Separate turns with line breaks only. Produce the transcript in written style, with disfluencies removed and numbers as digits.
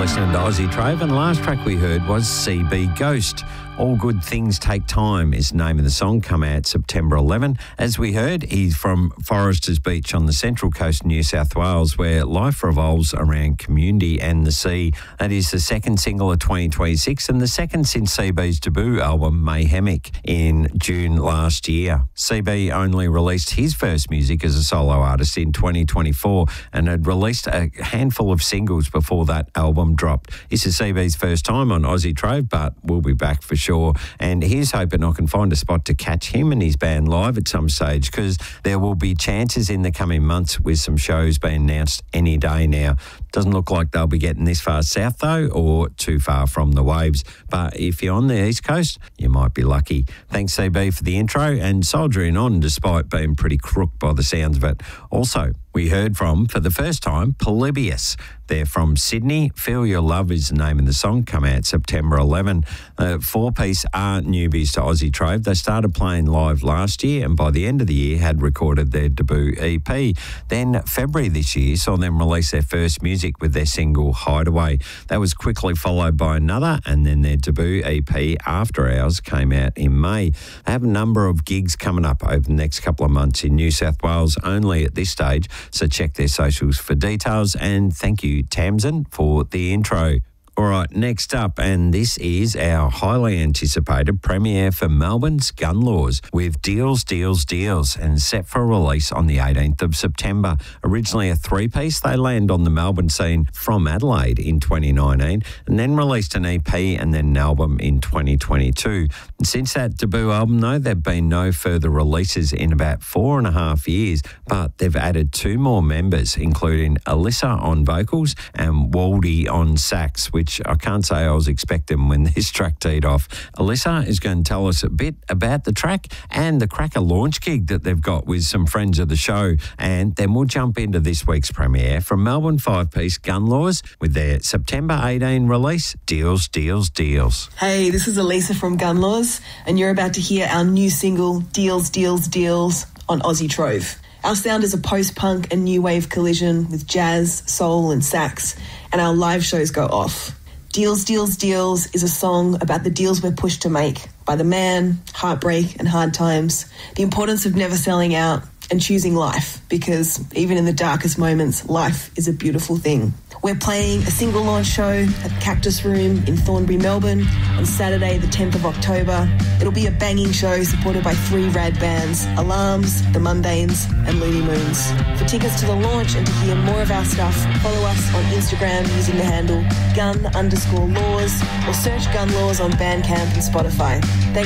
listening to Aussie Trove, and the last track we heard was CB Ghost. All Good Things Take Time is the name of the song, come out September 11. As we heard, he's from Foresters Beach on the Central Coast of New South Wales, where life revolves around community and the sea. That is the second single of 2026 and the second since CB's debut album, Mayhemic, in June last year. CB only released his first music as a solo artist in 2024 and had released a handful of singles before that album dropped. This is CB's first time on Aussie Trove, but we'll be back for sure. And here's hoping I can find a spot to catch him and his band live at some stage, because there will be chances in the coming months with some shows being announced any day now. Doesn't look like they'll be getting this far south though, or too far from the waves. But if you're on the East Coast, you might be lucky. Thanks CB for the intro and soldiering on despite being pretty crook by the sounds of it. Also, we heard from, for the first time, Polybius. They're from Sydney. Feel Your Love is the name of the song, come out September 11. Four-piece are newbies to Aussie Trove. They started playing live last year and by the end of the year had recorded their debut EP. Then February this year saw them release their first music with their single Hideaway. That was quickly followed by another, and then their debut EP After Hours came out in May. They have a number of gigs coming up over the next couple of months in New South Wales only at this stage, so check their socials for details, and thank you Tamsin for the intro. All right, next up, and this is our highly anticipated premiere for Melbourne's Gun Laws with Deals, Deals, Deals, and set for release on the 18th of September. Originally a three-piece, they land on the Melbourne scene from Adelaide in 2019 and then released an EP and then an album in 2022. And since that debut album, though, there have been no further releases in about 4.5 years, but they've added two more members, including Alyssa on vocals and Waldy on sax, which I can't say I was expecting when this track teed off. Alyssa is going to tell us a bit about the track and the cracker launch gig that they've got with some friends of the show. And then we'll jump into this week's premiere from Melbourne five-piece Gun Laws with their September 18 release, Deals, Deals, Deals.
Hey, this is Alyssa from Gun Laws, and you're about to hear our new single, Deals, Deals, Deals, on Aussie Trove. Our sound is a post-punk and new wave collision with jazz, soul and sax, and our live shows go off. Deals, Deals, Deals is a song about the deals we're pushed to make by the man, heartbreak and hard times, the importance of never selling out and choosing life, because even in the darkest moments, life is a beautiful thing. We're playing a single launch show at the Cactus Room in Thornbury, Melbourne on Saturday the 10th of October. It'll be a banging show supported by three rad bands, Alarms, The Mundanes and Looney Moons. For tickets to the launch and to hear more of our stuff, follow us on Instagram using the handle gun_laws or search Gun Laws on Bandcamp and Spotify. Thanks.